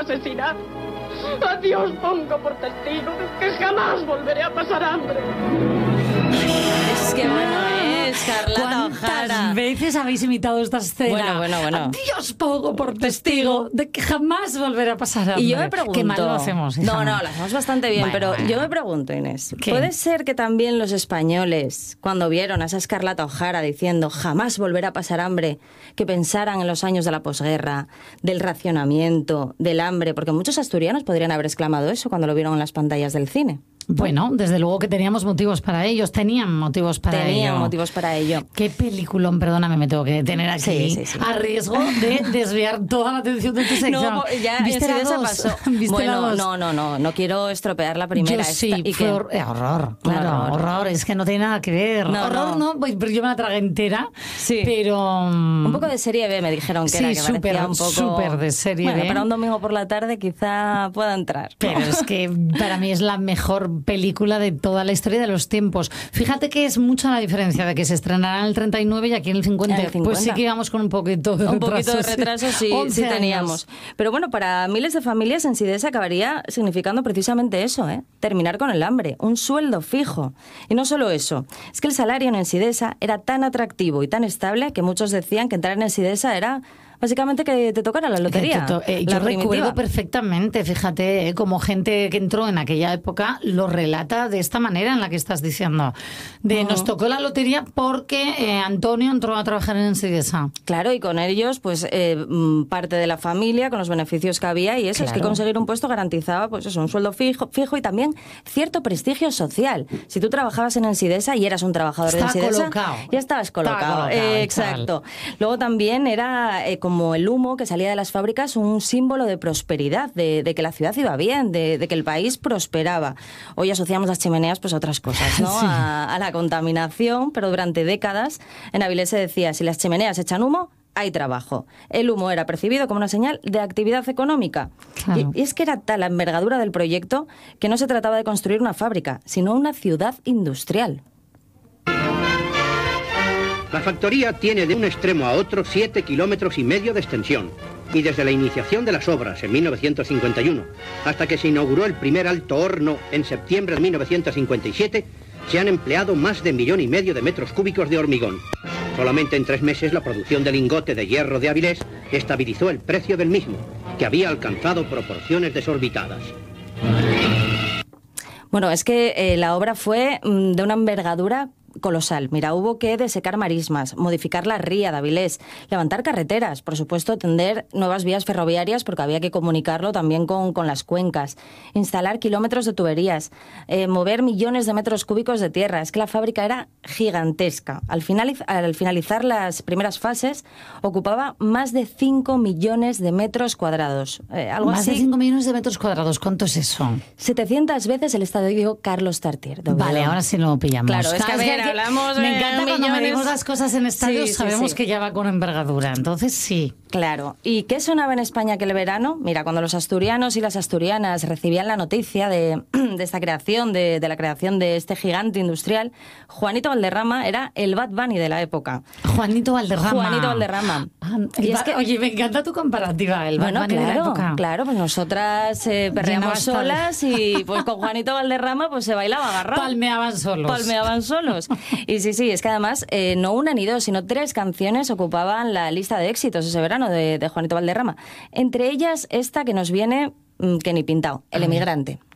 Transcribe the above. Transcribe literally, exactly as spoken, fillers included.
asesinar. A Dios pongo por testigo que jamás volveré a pasar hambre. Es que bueno es, Carlota O'Hara. ¿Cuántas veces habéis imitado esta escena? Bueno, bueno, bueno. A Dios pongo por testigo de que jamás volverá a pasar hambre. Y yo me pregunto... Qué mal lo hacemos, hija. No, no, lo hacemos bastante bien, Bueno, pero bueno. yo me pregunto, Inés, ¿Qué? ¿puede ser que también los españoles, cuando vieron a esa Carlota O'Hara diciendo jamás volverá a pasar hambre, que pensaran en los años de la posguerra, del racionamiento, del hambre? Porque muchos asturianos podrían haber exclamado eso cuando lo vieron en las pantallas del cine. Bueno, desde luego que teníamos motivos para ellos, tenían motivos para ello. Tenían motivos para ello. Qué peliculón, perdóname, me tengo que detener aquí, Sí, sí, sí. a riesgo de desviar toda la atención de tu sección. No, ya ¿Viste la enseguida dos? se pasó. ¿Viste Bueno, la dos? no, no, no, no quiero estropear la primera. Yo esta, sí, y fue que... hor- eh, horror, claro, horror. horror, es que no tiene nada que ver. No, horror no. no, pues pero yo me la tragué entera, Sí. pero... mm, Un poco de serie B me dijeron que sí, era, que súper, parecía un poco... súper de serie bueno, B. para un domingo por la tarde quizá pueda entrar. Pero es que para mí es la mejor película de toda la historia de los tiempos. Fíjate que es mucha la diferencia de que se estrenará en el treinta y nueve y aquí en el cincuenta. En el cincuenta. Pues sí que íbamos con un poquito de Un retraso. poquito de retraso sí, once sí teníamos. años. Pero bueno, para miles de familias en Sidesa acabaría significando precisamente eso, ¿eh? Terminar con el hambre, un sueldo fijo. Y no solo eso, es que el salario en Sidesa era tan atractivo y tan estable que muchos decían que entrar en Sidesa era básicamente que te tocara la lotería. Que to- eh, la yo primitiva. recuerdo perfectamente, fíjate, eh, como gente que entró en aquella época lo relata de esta manera en la que estás diciendo. De Ujú. nos tocó la lotería porque eh, Antonio entró a trabajar en Sidesa. Claro, y con ellos, pues, eh, mm, parte de la familia, con los beneficios que había, y eso es que Claro. conseguir un puesto garantizaba, pues eso, un sueldo fijo, fijo y también cierto prestigio social. Si tú trabajabas en Ensidesa y eras un trabajador Estaba de Ensidesa, colocado. ya estabas colocado. Estaba colocado, Eh, chaval. exacto. Luego también era eh, como el humo que salía de las fábricas, un símbolo de prosperidad, de, de que la ciudad iba bien, de, de que el país prosperaba. Hoy asociamos las chimeneas pues a otras cosas, ¿no? Sí. A, a la contaminación, pero durante décadas en Avilés se decía, si las chimeneas echan humo, hay trabajo. El humo era percibido como una señal de actividad económica. Claro. Y, y es que era tal la envergadura del proyecto que no se trataba de construir una fábrica, sino una ciudad industrial. La factoría tiene de un extremo a otro siete kilómetros y medio de extensión. Y desde la iniciación de las obras en mil novecientos cincuenta y uno hasta que se inauguró el primer alto horno en septiembre de mil novecientos cincuenta y siete, se han empleado más de millón y medio de metros cúbicos de hormigón. Solamente en tres meses la producción de lingote de hierro de Avilés estabilizó el precio del mismo, que había alcanzado proporciones desorbitadas. Bueno, es que eh, la obra fue mm, de una envergadura colosal. Mira, hubo que desecar marismas, modificar la ría de Avilés, levantar carreteras, por supuesto, tender nuevas vías ferroviarias porque había que comunicarlo también con, con las cuencas, instalar kilómetros de tuberías, eh, mover millones de metros cúbicos de tierra. Es que la fábrica era gigantesca. Al, finaliz- al finalizar las primeras fases, ocupaba más de cinco millones de metros cuadrados. Eh, algo Más así. de cinco millones de metros cuadrados. ¿Cuánto es eso? setecientas veces el estadio Carlos Tartier. de Vale, Oviedo. ahora sí lo pillamos. Claro, es que, a Claro, ver, hablamos me de encanta cuando millones. medimos las cosas en estadios, Sí, sí, sabemos sí. que ya va con envergadura. Entonces sí. Claro. ¿Y qué sonaba en España aquel verano? Mira, cuando los asturianos y las asturianas recibían la noticia de, de esta creación, de, de la creación de este gigante industrial, Juanito Valderrama era el Bad Bunny de la época. Juanito Valderrama. Juanito Valderrama. Ah, Y el es ba- que- Oye, me encanta tu comparativa, el Bueno, Bad Bunny de la claro, época. claro, pues nosotras eh, perreamos Llenabas solas y pues con Juanito Valderrama pues se bailaba agarrado. Palmeaban solos. Palmeaban solos. Y sí, sí, es que además eh, no una ni dos, sino tres canciones ocupaban la lista de éxitos ese verano de, de Juanito Valderrama. Entre ellas esta que nos viene, mm, que ni pintado, El A ver. Emigrante.